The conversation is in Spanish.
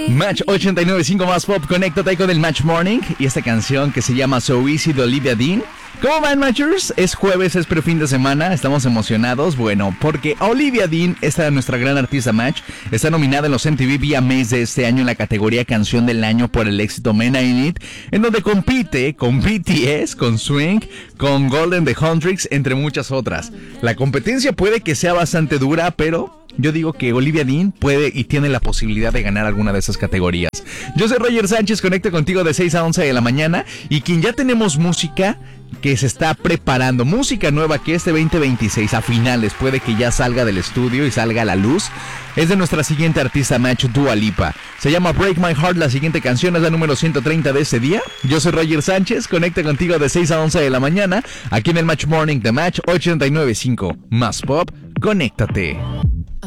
Match 89.5 más pop, conéctate con el Match Morning y esta canción que se llama So Easy de Olivia Dean. ¿Cómo van, Matchers? Es jueves, es fin de semana, estamos emocionados, bueno, porque Olivia Dean, esta nuestra gran artista Match, está nominada en los MTV VMAs de este año en la categoría Canción del Año por el éxito Men I Need, en donde compite con BTS, con Swing, con Golden The Hundreds, entre muchas otras. La competencia puede que sea bastante dura, pero yo digo que Olivia Dean puede y tiene la posibilidad de ganar alguna de esas categorías. Yo soy Roger Sánchez, conecto contigo de 6 a 11 de la mañana y quien ya tenemos música que se está preparando, música nueva que este 2026 a finales puede que ya salga del estudio y salga a la luz, es de nuestra siguiente artista Match, Dua Lipa. Se llama Break My Heart, la siguiente canción es la número 130 de este día. Yo soy Roger Sánchez, conecta contigo de 6 a 11 de la mañana, aquí en el Match Morning de Match 89.5, más pop, conéctate.